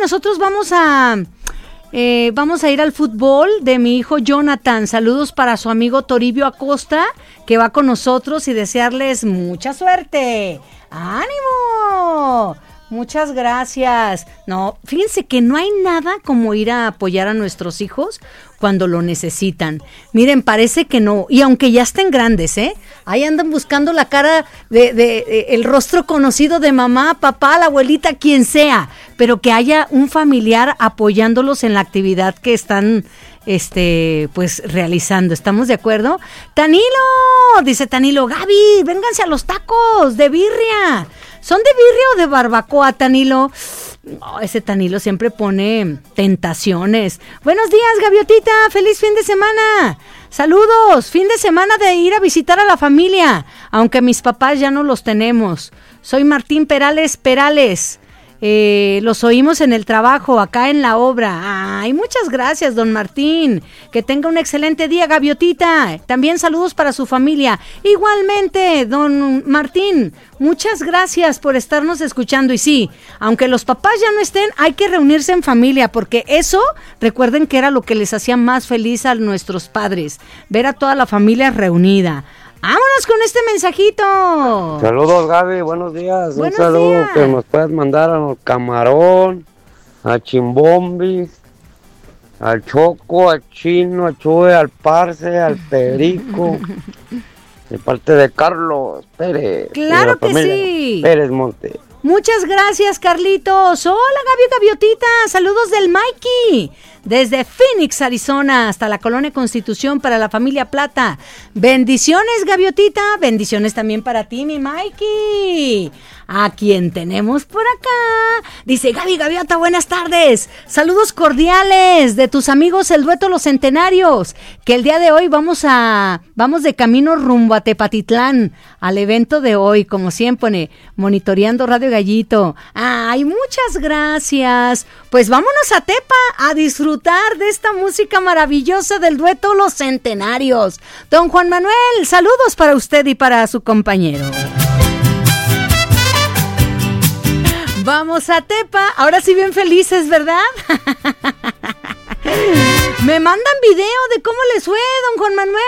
nosotros vamos a ir al fútbol de mi hijo Jonathan. Saludos para su amigo Toribio Acosta, que va con nosotros, y desearles mucha suerte. ¡Ánimo! Muchas gracias. No, fíjense que no hay nada como ir a apoyar a nuestros hijos cuando lo necesitan. Miren, parece que no, y aunque ya estén grandes, ahí andan buscando la cara de el rostro conocido de mamá, papá, la abuelita, quien sea, pero que haya un familiar apoyándolos en la actividad que están pues realizando. ¿Estamos de acuerdo? Tanilo, dice Tanilo, Gaby, vénganse a los tacos de birria. ¿Son de birria o de barbacoa, Tanilo? Oh, ese Tanilo siempre pone tentaciones. Buenos días, Gaviotita, feliz fin de semana. Saludos, fin de semana de ir a visitar a la familia, aunque mis papás ya no los tenemos. Soy Martín Perales. Los oímos en el trabajo, acá en la obra. Ay, muchas gracias, don Martín. Que tenga un excelente día, Gaviotita. También saludos para su familia. Igualmente, don Martín, muchas gracias por estarnos escuchando. Y sí, aunque los papás ya no estén, hay que reunirse en familia, porque eso, recuerden que era lo que les hacía más feliz a nuestros padres, ver a toda la familia reunida. ¡Vámonos con este mensajito! Saludos, Gaby, buenos días. Buenos Un saludo días. que nos puedas mandar al Camarón, a Chimbombi, al Choco, al Chino, al Chue, al Parce, al Perico, de parte de Carlos Pérez. ¡Claro que sí! Pérez Monte. Muchas gracias, Carlitos. Hola, Gaviotita. Saludos del Mikey. Desde Phoenix, Arizona, hasta la Colonia Constitución para la familia Plata. Bendiciones, Gaviotita. Bendiciones también para ti, mi Mikey. A quien tenemos por acá. Dice Gaviota, buenas tardes. Saludos cordiales de tus amigos el dueto Los Centenarios. Que el día de hoy vamos de camino rumbo a Tepatitlán, al evento de hoy, como siempre, monitoreando Radio Gallito. Ay, muchas gracias. Pues vámonos a Tepa a disfrutar de esta música maravillosa del dueto Los Centenarios. Don Juan Manuel, saludos para usted y para su compañero. Vamos a Tepa, ahora sí bien felices, ¿verdad? Me mandan video de cómo les fue, don Juan Manuel.